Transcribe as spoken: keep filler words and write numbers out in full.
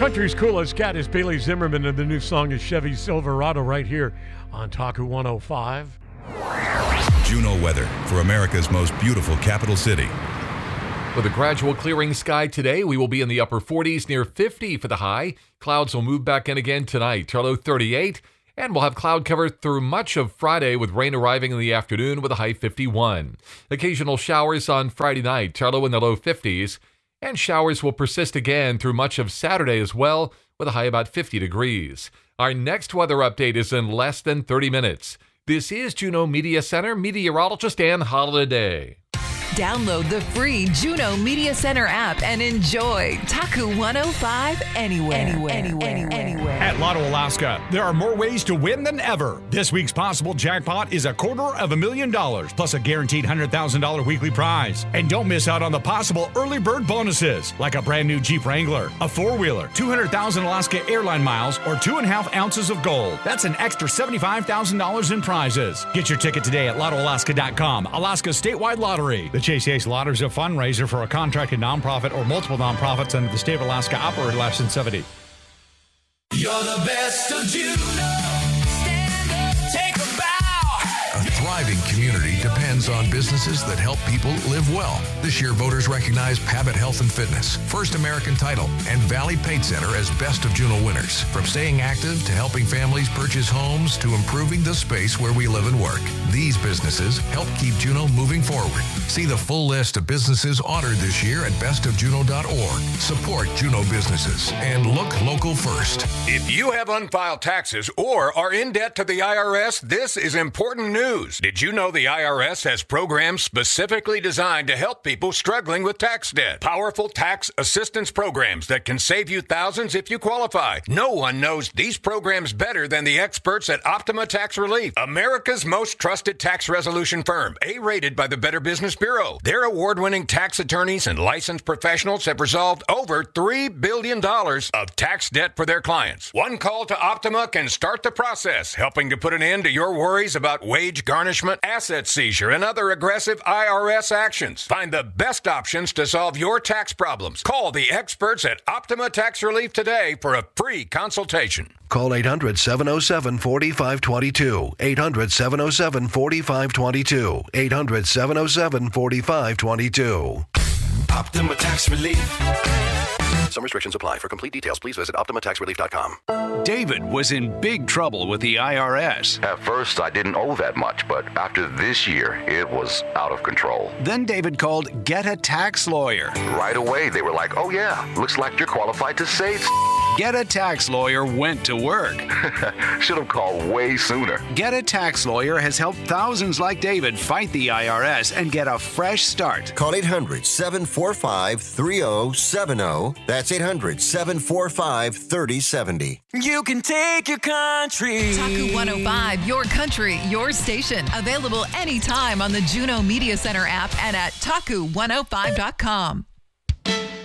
Country's coolest cat is Bailey Zimmerman, and the new song is Chevy Silverado right here on Taku one oh five. Juneau weather for America's most beautiful capital city. With a gradual clearing sky today, we will be in the upper forties, near fifty for the high. Clouds will move back in again tonight to low thirty-eight, and we'll have cloud cover through much of Friday with rain arriving in the afternoon with a high fifty-one. Occasional showers on Friday night, low in the low fifties, and showers will persist again through much of Saturday as well with a high about fifty degrees. Our next weather update is in less than thirty minutes. This is Juneau Media Center meteorologist Ann Holiday. Download the free Juneau Media Center app and enjoy Taku one oh five anywhere, anywhere, anywhere, anywhere. anywhere. At Lotto Alaska, there are more ways to win than ever. This week's possible jackpot is a quarter of a million dollars, plus a guaranteed one hundred thousand dollars weekly prize. And don't miss out on the possible early bird bonuses, like a brand new Jeep Wrangler, a four-wheeler, two hundred thousand Alaska Airline miles, or two and a half ounces of gold. That's an extra seventy-five thousand dollars in prizes. Get your ticket today at Lotto Alaska dot com, Alaska's statewide lottery. The Chase Ace Lottery is a fundraiser for a contracted nonprofit or multiple nonprofits under the State of Alaska Operator License seventy. You're the best of Juneau. Stand up, take a bow. A thriving community depends on businesses that help people live well. This year, voters recognize Pabbott Health and Fitness, First American Title, and Valley Paint Center as best of Juneau winners. From staying active to helping families purchase homes to improving the space where we live and work, these businesses help keep Juneau moving forward. See the full list of businesses honored this year at best of juneau dot org. Support Juneau businesses and look local first. If you have unfiled taxes or are in debt to the I R S, this is important news. Did you know the I R S has programs specifically designed to help people struggling with tax debt? Powerful tax assistance programs that can save you thousands if you qualify. No one knows these programs better than the experts at Optima Tax Relief, America's most trusted tax resolution firm, A-rated by the Better Business Bureau. Their award-winning tax attorneys and licensed professionals have resolved over three billion dollars of tax debt for their clients. One call to Optima can start the process, helping to put an end to your worries about wage garnishment, asset seizure, and other aggressive I R S actions. Find the best options to solve your tax problems. Call the experts at Optima Tax Relief today for a free consultation. Call eight hundred, seven oh seven, four five two two. eight hundred, seven oh seven, four five two two. eight hundred, seven oh seven, four five two two. Optima Tax Relief. Some restrictions apply. For complete details, please visit optima tax relief dot com. David was in big trouble with the I R S. At first, I didn't owe that much, but after this year, it was out of control. Then David called Get a Tax Lawyer. Right away, they were like, oh yeah, looks like you're qualified to say it. Get a Tax Lawyer went to work. Should have called way sooner. Get a Tax Lawyer has helped thousands like David fight the I R S and get a fresh start. Call eight hundred, seven four five, three oh seven oh. That's eight hundred, seven four five, three oh seven oh. You can take your country. Taku one oh five, your country, your station. Available anytime on the Juneau Media Center app and at taku one oh five dot com.